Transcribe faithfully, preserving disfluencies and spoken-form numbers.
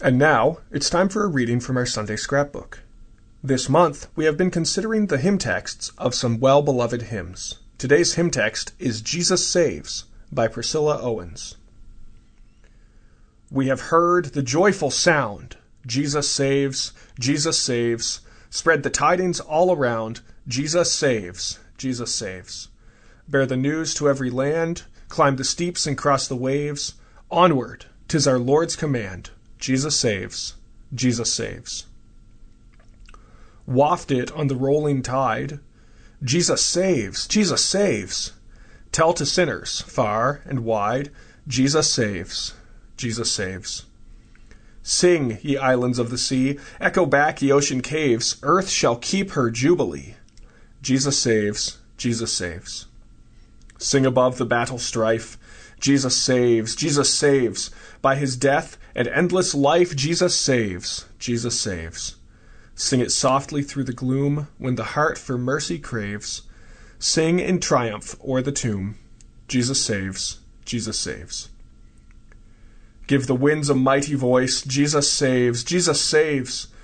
And now, it's time for a reading from our Sunday scrapbook. This month, we have been considering the hymn texts of some well-beloved hymns. Today's hymn text is Jesus Saves by Priscilla Owens. We have heard the joyful sound, Jesus saves, Jesus saves. Spread the tidings all around, Jesus saves, Jesus saves. Bear the news to every land, climb the steeps and cross the waves. Onward, 'tis our Lord's command, Jesus saves, Jesus saves. Waft it on the rolling tide, Jesus saves, Jesus saves. Tell to sinners, far and wide, Jesus saves, Jesus saves. Sing, ye islands of the sea, echo back, ye ocean caves, earth shall keep her jubilee. Jesus saves, Jesus saves. Sing above the battle strife, Jesus saves, Jesus saves. By his death and endless life, Jesus saves, Jesus saves. Sing it softly through the gloom when the heart for mercy craves. Sing in triumph o'er the tomb, Jesus saves, Jesus saves. Give the winds a mighty voice, Jesus saves, Jesus saves.